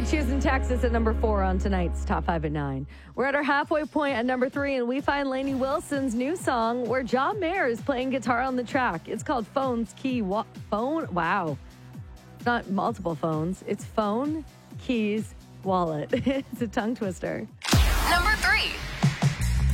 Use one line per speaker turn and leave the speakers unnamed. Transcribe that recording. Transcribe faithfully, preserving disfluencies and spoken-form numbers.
Kate choosing Texas at number four on tonight's Top five at nine. We're at our halfway point at number three, and we find Lainey Wilson's new song where John Mayer is playing guitar on the track. It's called Phone's Key. Wa- phone? Wow. It's not multiple phones. It's phone, keys, wallet. It's a tongue twister.
Number three.